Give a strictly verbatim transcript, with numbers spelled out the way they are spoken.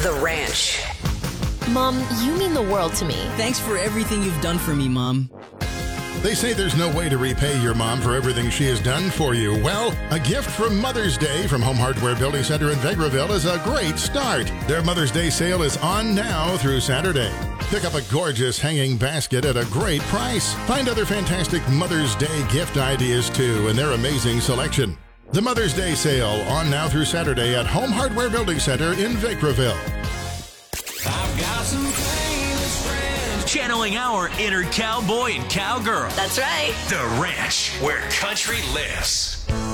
The Ranch. Mom, you mean the world to me. Thanks for everything you've done for me, Mom. They say there's no way to repay your mom for everything she has done for you. Well, a gift from Mother's Day from Home Hardware Building Center in Vegreville is a great start. Their Mother's Day sale is on now through Saturday. Pick up a gorgeous hanging basket at a great price. Find other fantastic Mother's Day gift ideas too in their amazing selection. The Mother's Day sale on now through Saturday at Home Hardware Building Center in Vegreville. I've got some famous friends. Channeling our inner cowboy and cowgirl. That's right. The Ranch, where country lives.